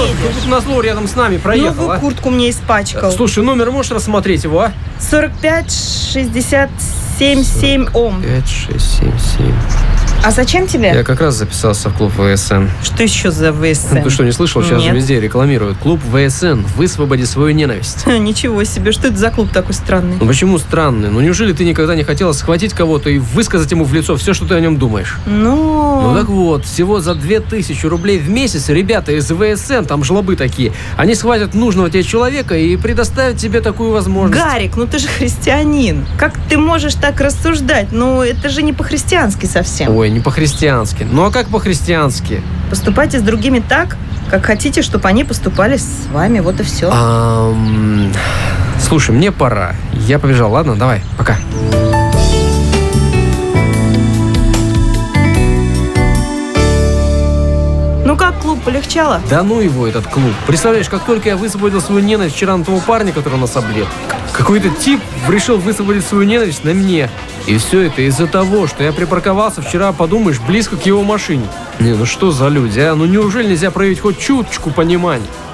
Как назло рядом с нами проехал, Новую куртку мне испачкал. Слушай, номер можешь рассмотреть его, а? 45-67 Ом. 5677. А зачем тебе? Я как раз записался в клуб ВСН. Что еще за ВСН? Ты что, не слышал? Сейчас Нет. же везде рекламируют. Клуб ВСН. Высвободи свою ненависть. Ничего себе, что это за клуб такой странный? Ну почему странный? Ну неужели ты никогда не хотела схватить кого-то и высказать ему в лицо все, что ты о нем думаешь? Ну так вот, всего за 2000 рублей в месяц ребята из ВСН, там жлобы такие, они схватят нужного тебе человека и предоставят тебе такую возможность. Гарик, ну ты же христианин. Как ты можешь так рассуждать? Ну это же не по-христиански совсем. Ой, не по-христиански. Ну а как по-христиански? Поступайте с другими так, как хотите, чтобы они поступали с вами. Вот и все. Слушай, мне пора. Я побежал, ладно? Давай, пока. Ну как, клуб, полегчало? Да ну его, этот клуб. Представляешь, как только я высвободил свою ненависть вчера на того парня, который нас облил, какой-то тип решил высвободить свою ненависть на мне. И все это из-за того, что я припарковался вчера, подумаешь, близко к его машине. Не, ну что за люди, а? Ну неужели нельзя проявить хоть чуточку понимания?